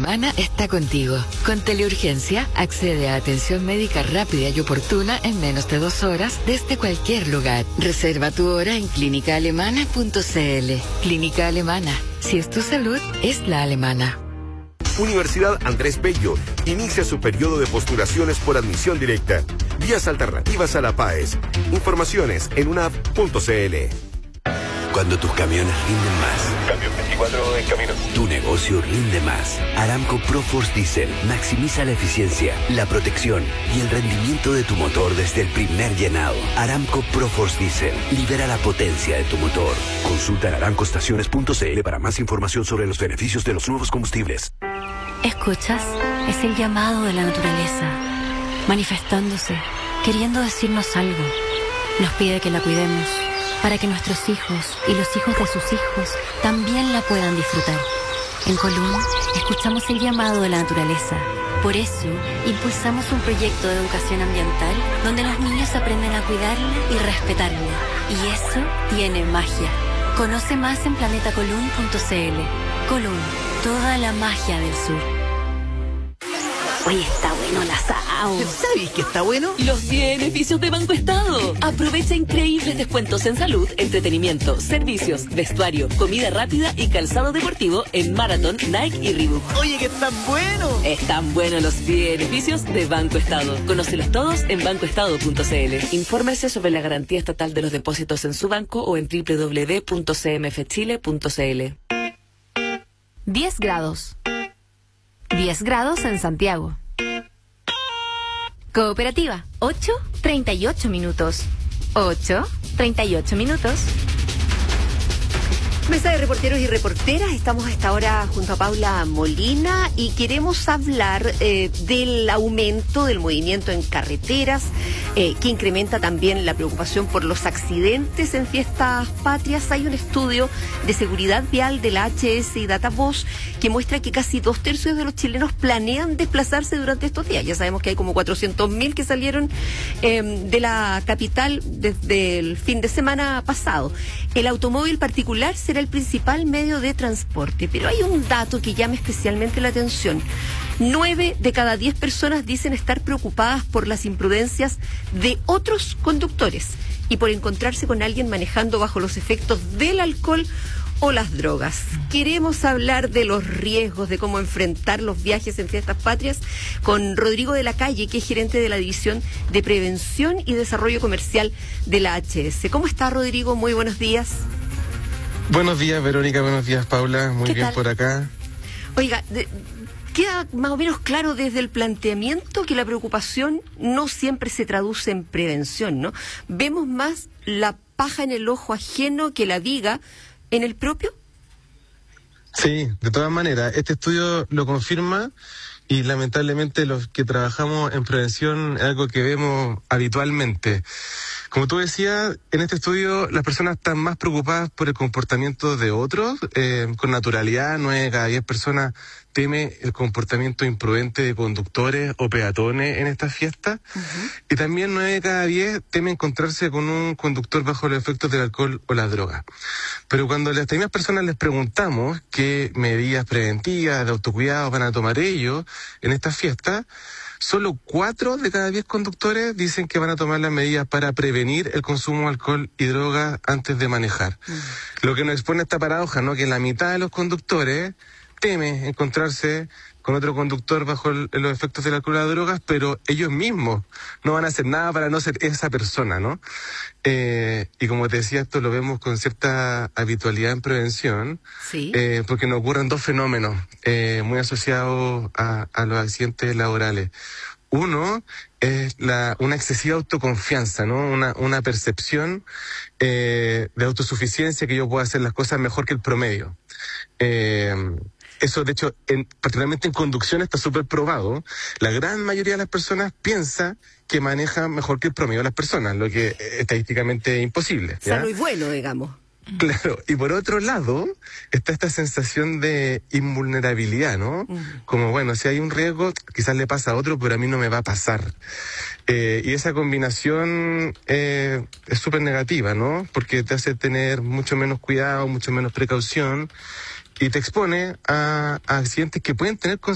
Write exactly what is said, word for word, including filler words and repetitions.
Alemana está contigo. Con teleurgencia, accede a atención médica rápida y oportuna en menos de dos horas desde cualquier lugar. Reserva tu hora en clínica alemana punto c l. Clínica Alemana. Si es tu salud, es la alemana. Universidad Andrés Bello inicia su periodo de postulaciones por admisión directa. Vías alternativas a la PAES. Informaciones en unap punto c l. Cuando tus camiones rinden más. Camión veinticuatro en camino. Tu negocio rinde más. Aramco ProForce Diesel maximiza la eficiencia, la protección y el rendimiento de tu motor desde el primer llenado. Aramco ProForce Diesel libera la potencia de tu motor. Consulta en aramco estaciones punto c l para más información sobre los beneficios de los nuevos combustibles. ¿Escuchas? Es el llamado de la naturaleza, manifestándose, queriendo decirnos algo. Nos pide que la cuidemos, para que nuestros hijos y los hijos de sus hijos también la puedan disfrutar. En Colún, escuchamos el llamado de la naturaleza. Por eso, impulsamos un proyecto de educación ambiental donde los niños aprenden a cuidarla y respetarla. Y eso tiene magia. Conoce más en planeta colún punto c l. Colún, toda la magia del sur. Oye, está bueno el asado. ¿Sabéis que está bueno? Los beneficios de Banco Estado. Aprovecha increíbles descuentos en salud, entretenimiento, servicios, vestuario, comida rápida y calzado deportivo en Marathon, Nike y Reebok. Oye, que están buenos. Están buenos los beneficios de Banco Estado. Conócelos todos en banco estado punto c l. Infórmese sobre la garantía estatal de los depósitos en su banco o en doble u doble u doble u punto c m f chile punto c l. diez grados. diez grados en Santiago. Cooperativa, ocho treinta y ocho minutos. ocho treinta y ocho minutos. Mesa de reporteros y reporteras, estamos a esta hora junto a Paula Molina y queremos hablar eh, del aumento del movimiento en carreteras, eh, que incrementa también la preocupación por los accidentes en fiestas patrias. Hay un estudio de seguridad vial de la H S y Datavoz que muestra que casi dos tercios de los chilenos planean desplazarse durante estos días. Ya sabemos que hay como cuatrocientos mil que salieron eh, de la capital desde el fin de semana pasado. El automóvil particular será el principal medio de transporte, pero hay un dato que llama especialmente la atención. Nueve de cada diez personas dicen estar preocupadas por las imprudencias de otros conductores y por encontrarse con alguien manejando bajo los efectos del alcohol o las drogas. Queremos hablar de los riesgos, de cómo enfrentar los viajes en fiestas patrias con Rodrigo de la Calle, que es gerente de la División de Prevención y Desarrollo Comercial de la H S. ¿Cómo está, Rodrigo? Muy buenos días. Buenos días, Verónica. Buenos días, Paula. Muy bien tal? Por acá. Oiga, de, queda más o menos claro desde el planteamiento que la preocupación no siempre se traduce en prevención, ¿no? Vemos más la paja en el ojo ajeno que la viga en el propio. Sí, de todas maneras, este estudio lo confirma y lamentablemente los que trabajamos en prevención es algo que vemos habitualmente. Como tú decías, en este estudio las personas están más preocupadas por el comportamiento de otros, eh, con naturalidad. Nueve de cada diez personas teme el comportamiento imprudente de conductores o peatones en estas fiestas. Uh-huh. Y también nueve de cada diez teme encontrarse con un conductor bajo los efectos del alcohol o las drogas. Pero cuando a las mismas personas les preguntamos qué medidas preventivas de autocuidado van a tomar ellos en estas fiestas, solo cuatro de cada diez conductores dicen que van a tomar las medidas para prevenir el consumo de alcohol y drogas antes de manejar. Mm. Lo que nos expone esta paradoja, ¿no? Que la mitad de los conductores teme encontrarse con otro conductor bajo el, los efectos del alcohol y las drogas, pero ellos mismos no van a hacer nada para no ser esa persona, ¿no? Eh, y como te decía, esto lo vemos con cierta habitualidad en prevención, ¿sí? eh, porque nos ocurren dos fenómenos eh, muy asociados a, a los accidentes laborales. Uno es la, una excesiva autoconfianza, ¿no? Una, una percepción eh, de autosuficiencia, que yo puedo hacer las cosas mejor que el promedio. Eh, Eso, de hecho, en, particularmente en conducción está súper probado. La gran mayoría de las personas piensa que manejan mejor que el promedio de las personas, lo que es estadísticamente imposible, ¿ya? Sano y bueno, digamos. Claro, y por otro lado está esta sensación de invulnerabilidad, ¿no? Uh-huh. Como, bueno, si hay un riesgo, quizás le pasa a otro, pero a mí no me va a pasar. Eh, y esa combinación eh, es súper negativa, ¿no? Porque te hace tener mucho menos cuidado, mucho menos precaución, y te expone a, a accidentes que pueden tener